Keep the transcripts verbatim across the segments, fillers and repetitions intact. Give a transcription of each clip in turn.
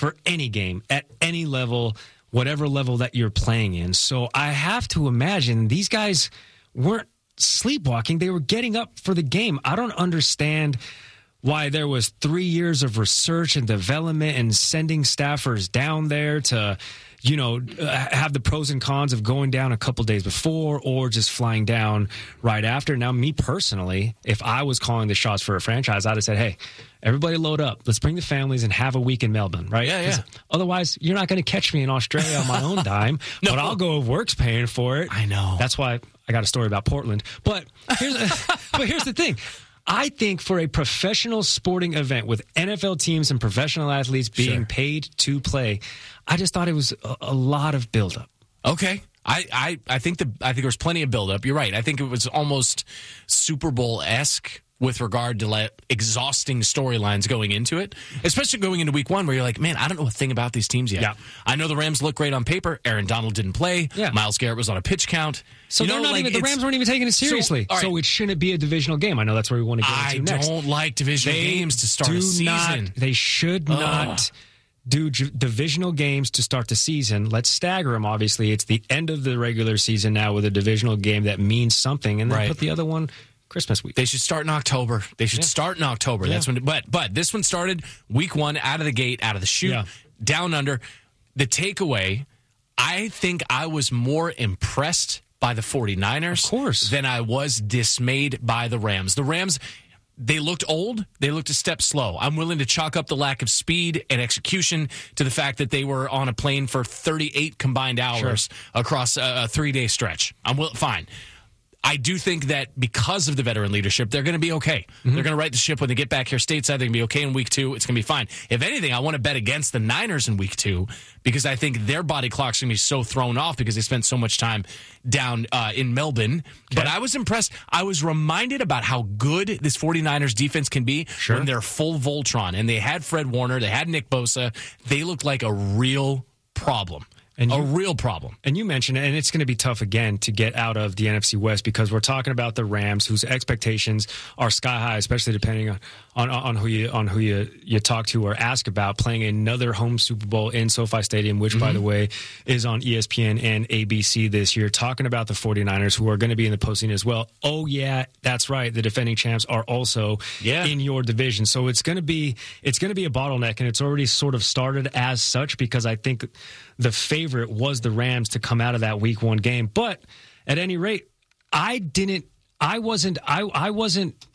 for any game at any level, whatever level that you're playing in. So I have to imagine these guys weren't sleepwalking. They were getting up for the game. I don't understand why there was three years of research and development and sending staffers down there to, you know, have the pros and cons of going down a couple days before or just flying down right after. Now, me personally, if I was calling the shots for a franchise, I'd have said, hey, everybody load up. Let's bring the families and have a week in Melbourne, right? Yeah, yeah. Otherwise, you're not going to catch me in Australia on my own dime, no. But I'll go if work's paying for it. I know. That's why I got a story about Portland. But here's, but here's the thing. I think for a professional sporting event with N F L teams and professional athletes being sure. paid to play, I just thought it was a, a lot of buildup. Okay. I, I, I think the I think there was plenty of buildup. You're right. I think it was almost Super Bowl-esque with regard to like exhausting storylines going into it, especially going into week one where you're like, man, I don't know a thing about these teams yet. Yeah. I know the Rams look great on paper. Aaron Donald didn't play. Yeah. Myles Garrett was on a pitch count. So you they're know, not like, even, the Rams weren't even taking it seriously. So, right. so it shouldn't be a divisional game. I know that's where we want to get I into next. I don't like divisional they games to start do a season. Not, they should Ugh. not do j- divisional games to start the season. Let's stagger them, obviously. It's the end of the regular season now with a divisional game that means something. And then right. put the other one Christmas week. They should start in October. They should yeah. start in October. Yeah. That's when. But but this one started week one, out of the gate, out of the chute, yeah. down under. The takeaway, I think I was more impressed by the 49ers of course. than I was dismayed by the Rams. The Rams, they looked old. They looked a step slow. I'm willing to chalk up the lack of speed and execution to the fact that they were on a plane for thirty-eight combined hours sure. across a, a three-day stretch. I'm will, fine. I do think that because of the veteran leadership, they're going to be okay. Mm-hmm. They're going to right the ship when they get back here stateside. They're going to be okay in week two. It's going to be fine. If anything, I want to bet against the Niners in week two because I think their body clock's going to be so thrown off because they spent so much time down uh, in Melbourne. Okay. But I was impressed. I was reminded about how good this 49ers defense can be sure. when they're full Voltron. And they had Fred Warner. They had Nick Bosa. They looked like a real problem. And you, a real problem. And you mentioned it, and it's going to be tough again to get out of the N F C West because we're talking about the Rams, whose expectations are sky high, especially depending on, on, on who you on who you, you talk to or ask about, playing another home Super Bowl in SoFi Stadium, which, mm-hmm. by the way, is on E S P N and A B C this year. Talking about the 49ers, who are going to be in the postseason as well. Oh, yeah, that's right. The defending champs are also yeah. in your division. So it's going to be it's going to be a bottleneck, and it's already sort of started as such because I think the favorite was the Rams to come out of that week one game. But at any rate, I didn't, I wasn't, I, I wasn't,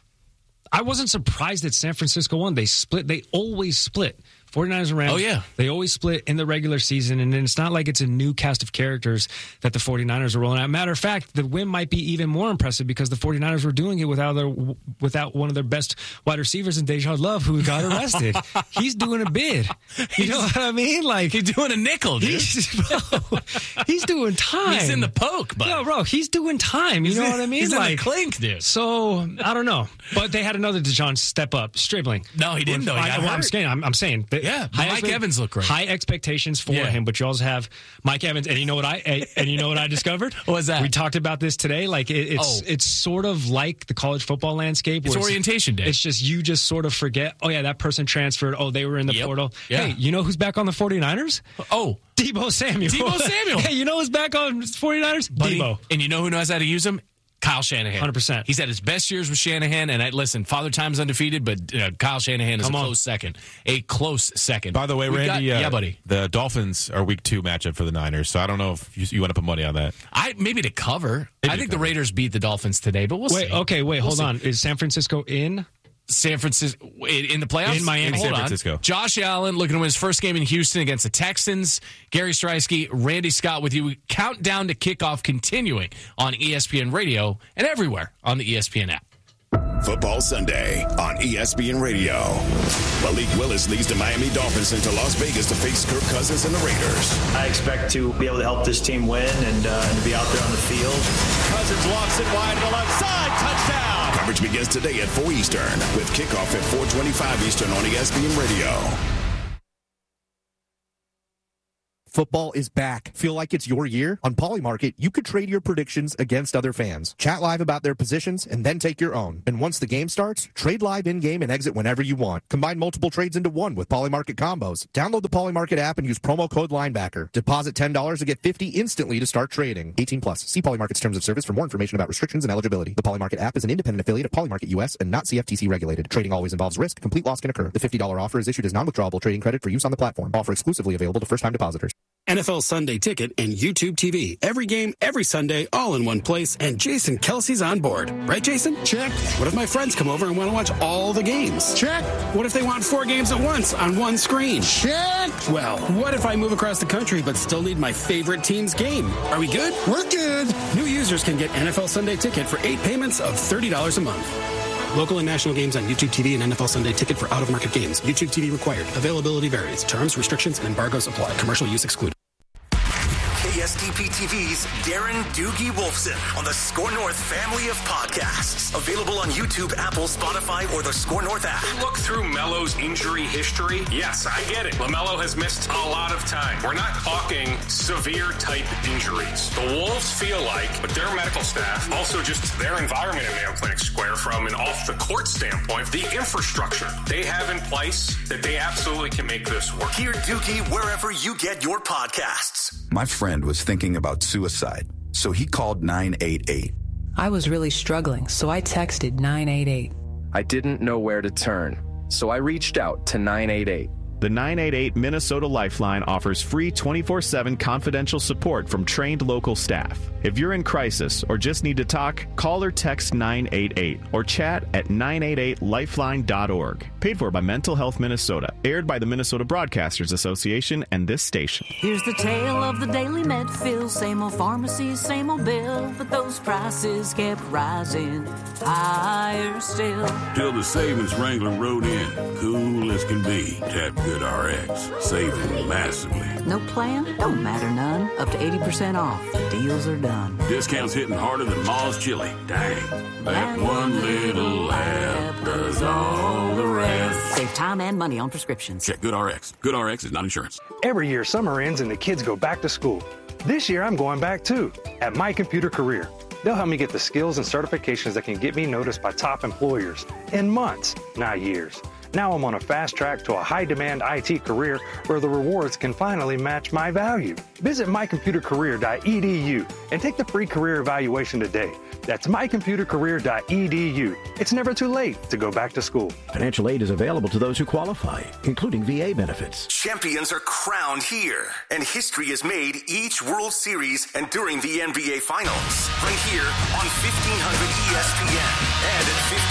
I wasn't surprised that San Francisco won. They split, they always split. 49ers and Rams, oh, yeah. they always split in the regular season, and it's not like it's a new cast of characters that the 49ers are rolling out. Matter of fact, the win might be even more impressive because the 49ers were doing it without their, without one of their best wide receivers in Dejan Love, who got arrested. He's doing a bid. You know what I mean? Like he's doing a nickel, dude. He's, bro, he's doing time. He's in the poke, but no, bro, he's doing time. You he's know in, what I mean? He's like in the clink, dude. So I don't know, but they had another Dejan step up, Stribling. No, he didn't. Though he got I, hurt. I'm saying, I'm, I'm saying. That yeah, high Mike expe- Evans looked great. High expectations for yeah. him, but you also have Mike Evans, and you know what I and you know what I discovered? What was that? We talked about this today. Like it, it's oh. it's sort of like the college football landscape. It's orientation day. It's just you just sort of forget. Oh yeah, that person transferred. Oh, they were in the yep. portal. Yeah. Hey, you know who's back on the 49ers? Oh. Deebo Samuel. Deebo Samuel. Hey, you know who's back on 49ers? Buddy, Deebo. And you know who knows how to use him? Kyle Shanahan. one hundred percent. He's had his best years with Shanahan, and I, listen, Father Time's undefeated, but uh, Kyle Shanahan is Come a on. close second. A close second. By the way, We've Randy, got, uh, yeah, buddy. the Dolphins are week two matchup for the Niners, so I don't know if you, you want to put money on that. I Maybe to cover. Maybe I to think cover. the Raiders beat the Dolphins today, but we'll wait, see. okay, wait, we'll hold see. on. Is San Francisco in? San Francisco in, in the playoffs? In Miami. Hold San on. Francisco. Josh Allen looking to win his first game in Houston against the Texans. Gary Streisky, Randy Scott with you. Countdown to kickoff continuing on E S P N Radio and everywhere on the E S P N app. Football Sunday on E S P N Radio. Malik Willis leads the Miami Dolphins into Las Vegas to face Kirk Cousins and the Raiders. I expect to be able to help this team win and, uh, and to be out there on the field. Cousins lofts it wide to the left side. Touchdown. Coverage begins today at four Eastern with kickoff at four twenty-five Eastern on E S P N Radio. Football is back. Feel like it's your year? On Polymarket, you could trade your predictions against other fans. Chat live about their positions and then take your own. And once the game starts, trade live in-game and exit whenever you want. Combine multiple trades into one with Polymarket combos. Download the Polymarket app and use promo code linebacker. Deposit ten dollars to get fifty dollars instantly to start trading. eighteen plus. See Polymarket's terms of service for more information about restrictions and eligibility. The Polymarket app is an independent affiliate of Polymarket U S and not C F T C regulated. Trading always involves risk. Complete loss can occur. The fifty dollars offer is issued as non-withdrawable trading credit for use on the platform. Offer exclusively available to first-time depositors. N F L Sunday Ticket and YouTube T V. Every game, every Sunday, all in one place, and Jason Kelsey's on board. Right, Jason? Check. What if my friends come over and want to watch all the games? Check. What if they want four games at once on one screen? Check. Well, what if I move across the country but still need my favorite team's game? Are we good? We're good. New users can get N F L Sunday Ticket for eight payments of thirty dollars a month. Local and national games on YouTube T V and N F L Sunday Ticket for out-of-market games. YouTube T V required. Availability varies. Terms, restrictions, and embargoes apply. Commercial use excluded. K S D P T V's Darren Doogie Wolfson on the Score North family of podcasts. Available on YouTube, Apple, Spotify, or the Score North app. Look through Melo's injury history. Yes, I get it. LaMelo has missed a lot of time. We're not talking severe type injuries. The Wolves feel like, but their medical staff, also just their environment in Mayo Clinic Square from an off the court standpoint, the infrastructure they have in place, that they absolutely can make this work. Hear Doogie wherever you get your podcasts. My friend was thinking about suicide, so he called nine eight eight. I was really struggling, so I texted nine eight eight. I didn't know where to turn, so I reached out to nine eight eight. The nine eight eight Minnesota Lifeline offers free twenty-four seven confidential support from trained local staff. If you're in crisis or just need to talk, call or text nine eight eight or chat at nine eight eight lifeline dot org. Paid for by Mental Health Minnesota. Aired by the Minnesota Broadcasters Association and this station. Here's the tale of the Daily Medfield. Same old pharmacies, same old bill, but those prices kept rising higher still. Till the savings wrangler rode in. Cool as can be. Tap GoodRx. Saving massively. No plan? Don't matter none. Up to eighty percent off. The deals are done. Discounts hitting harder than Ma's chili. Dang. That one little app does all the rest. Save time and money on prescriptions. Check GoodRx. GoodRx is not insurance. Every year, summer ends and the kids go back to school. This year, I'm going back too, at My Computer Career. They'll help me get the skills and certifications that can get me noticed by top employers in months, not years. Now I'm on a fast track to a high-demand I T career where the rewards can finally match my value. Visit my computer career dot e d u and take the free career evaluation today. That's my computer career dot e d u. It's never too late to go back to school. Financial aid is available to those who qualify, including V A benefits. Champions are crowned here, and history is made each World Series and during the N B A Finals. Right here on fifteen hundred E S P N and at fifteen